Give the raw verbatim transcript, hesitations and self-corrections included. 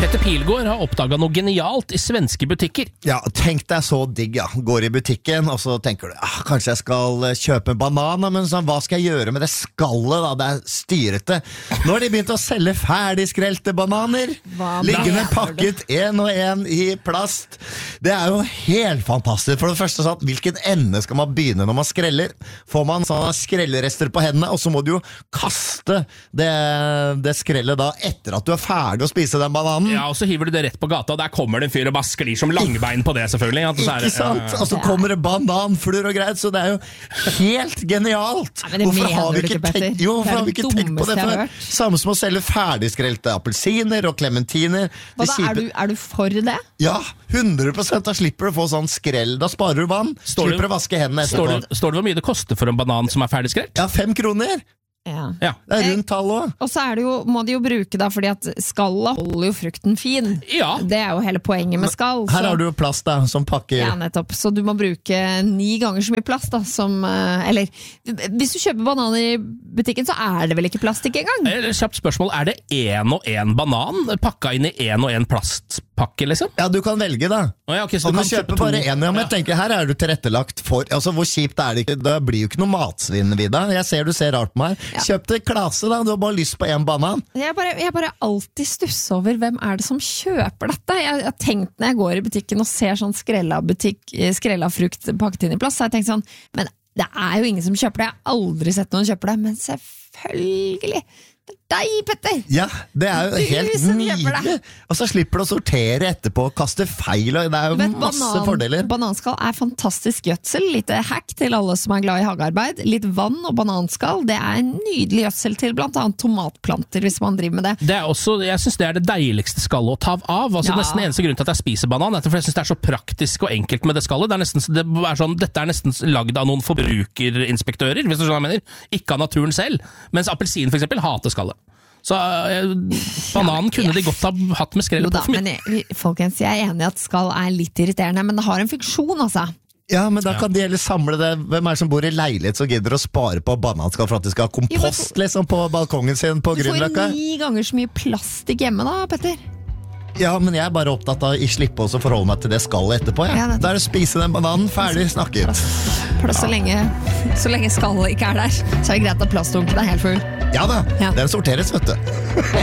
Petter Pilgaard har oppdaget noe genialt i svenske butikker. Ja, tenk deg så digg, ja. Går i butikken, og så tenker du, ah, kanskje jeg skal kjøpe en banan, men sånn, hva skal jeg gjøre med det skallet da? Det er styrete. Nå har de begynt å selge ferdigskrelte bananer. Liggende pakket en og en i plast. Det er jo helt fantastisk. For det første, sånn, hvilken ende skal man begynne når man skreller? Får man sånne skrellerester på hendene, og så må du jo kaste det, det skrellet da etter at du er ferdig å spise den bananen. Ja, og så hiver du det rett på gata, og der kommer det en fyr og bare sklir som langbein på det, selvfølgelig. At så er det, Ikke sant? Og så kommer det bananfluer og greit, så det er jo helt genialt. Nei, hvorfor har vi ikke tenkt, jo, hvorfor har vi ikke tenkt på det før? Samme som å selge ferdigskrelte appelsiner og klementiner. Hva da, er du, er du for det? Ja, hundre prosent. Da slipper du å få sånn skrell. Da sparer du vann, står slipper det, å vaske hendene etterpå. Står det, står det hvor mye det koster for en banan som er ferdigskrelt? Ja, fem kroner. Ja. Ja. Det er rundt tall også. Og så er det jo, må de jo bruke da, fordi at skallet holder jo frukten fin. Ja. Det er jo hele poenget med skall. Her så. har du jo plast da, som pakker. Ja, nettopp. Så du må bruke ni ganger så mye plast da, som, eller, hvis du kjøper bananer i butikken, så er det vel ikke plastikk engang? Kjapt spørsmål, er det en og en banan pakka inn i en og en plastpakke, liksom? Ja, du kan velge da. Oh, ja, okay, så du du kan kan kjøpe kjøpe bare to. en, ja, men jeg tenker, her er du tilrettelagt for, altså hvor kjipt er det ikke, det blir jo ikke noe matsvinn vid da. Jeg ser du ser rart på meg. Ja. Kjøp det klase da, du har bare lyst på en banan. Jeg bare, jeg bare alltid stusser over hvem er det som kjøper dette. Jeg, jeg har tenkt når jeg går i butikken og ser sånn skrella, butikk, skrella frukt pakket inn i plast, så har jeg tenkt sånn, men det er jo ingen som kjøper det. Jeg har aldri sett noen kjøpe det, men selvfølgelig. Det er deg, Petter! Ja, det er jo Du helt som kjøper nydelig. Og så slipper du å sortere etterpå, kaste feil, og det er jo Vet, masse banan, fordeler. Bananskall er fantastisk gjødsel. Litt hack til alle som er glad i hagearbeid. Litt vann og bananskall, det er en nydelig gjødsel til blant annet tomatplanter, hvis man driver med det. Det er også, jeg synes det er det deiligste skallet å ta av. Altså, Ja. Nesten eneste grunn til at jeg spiser banan, er for jeg synes det er så praktisk og enkelt med det skallet. Det er nesten, det er sånn, dette er nesten lagd av noen forbrukerinspektører, hvis du skjønner hva jeg mener. Ikke av naturen selv. Mens appelsin for eksempel hater skallet. Så eh, bananen Ja, kunne ja. de godt ha hatt med skrell Jo på. da, men jeg, folkens, jeg er enig i at skall er litt irriterende, men det har en funksjon, altså. Ja, men da kan de heller samle det. Hvem er det som bor i leilighet så gidder å spare på bananskall for at de skal ha kompost liksom, på balkongen sin på Du får Grünerløkka? ni ganger så mye plastikk hjemme da, Petter. Ja, men jeg er bare opptatt av å slippe å forholde meg til det skallet etterpå. Ja. Ja, nettopp. Da er det å spise den bananen, ferdig snakket. Plass så lenge, så lenge skallet ikke er der, så er det greit at plastdunken er helt full. Ja da, Ja. den sorteres, vet du.